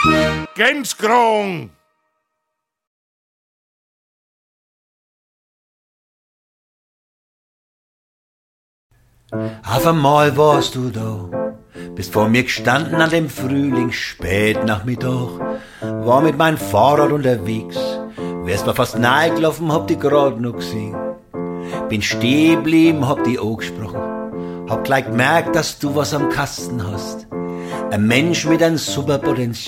Gemskrong! Auf einmal warst du da, bist vor mir gestanden an dem Frühlingsspätnachmittag, war mit meinem Fahrrad unterwegs, wärst mir fast nahe gelaufen, hab die grad noch gesehen. Bin stehen geblieben, hab die angesprochen, hab gleich gemerkt, dass du was am Kasten hast. Ein Mensch mit einem super Potenzial.